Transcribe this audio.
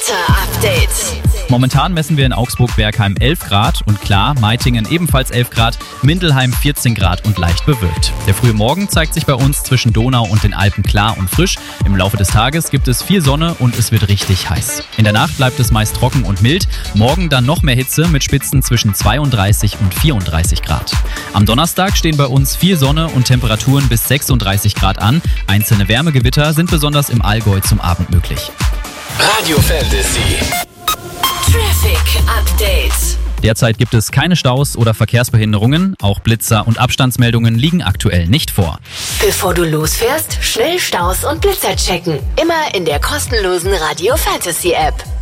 Wetter-Update. Momentan messen wir in Augsburg-Bergheim 11 Grad und klar, Meitingen ebenfalls 11 Grad, Mindelheim 14 Grad und leicht bewölkt. Der frühe Morgen zeigt sich bei uns zwischen Donau und den Alpen klar und frisch. Im Laufe des Tages gibt es viel Sonne und es wird richtig heiß. In der Nacht bleibt es meist trocken und mild, morgen dann noch mehr Hitze mit Spitzen zwischen 32 und 34 Grad. Am Donnerstag stehen bei uns viel Sonne und Temperaturen bis 36 Grad an. Einzelne Wärmegewitter sind besonders im Allgäu zum Abend möglich. Radio Fantasy. Traffic Update. Derzeit gibt es keine Staus oder Verkehrsbehinderungen. Auch Blitzer und Abstandsmeldungen liegen aktuell nicht vor. Bevor du losfährst, schnell Staus und Blitzer checken. Immer in der kostenlosen Radio Fantasy App.